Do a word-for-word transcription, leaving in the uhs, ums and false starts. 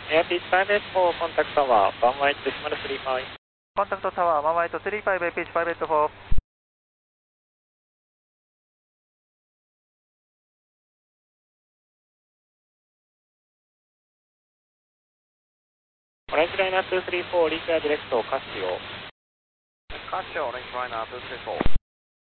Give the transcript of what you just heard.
エアピーチファイブエイトフォー、コンタクトタワー、ワンワンエイトデシマルスリーファイブ。 コンタクトタワー、ワンワンエイトスリーファイブ、エアピーチファイブエイトフォー。 オレンジライナーツースリーフォー、リーチャーディレクト、カシオ。 カシオ、オレンジライナーツースリーフォー。